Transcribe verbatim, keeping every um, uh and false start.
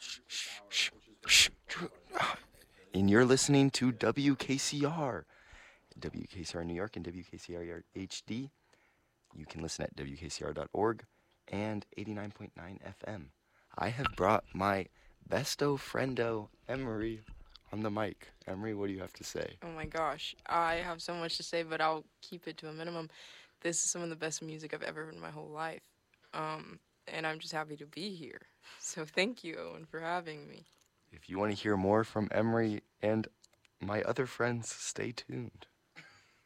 Shh, shh, shh, shh. And you're listening to W K C R, W K C R New York and W K C R H D. You can listen at W K C R dot org and eighty-nine point nine F M. I have brought my besto friendo, Emery, on the mic. Emery, what do you have to say? Oh my gosh, I have so much to say, but I'll keep it to a minimum. This is some of the best music I've ever heard in my whole life. Um, and I'm just happy to be here. So thank you, Owen, for having me. If you want to hear more from Emery and my other friends, stay tuned.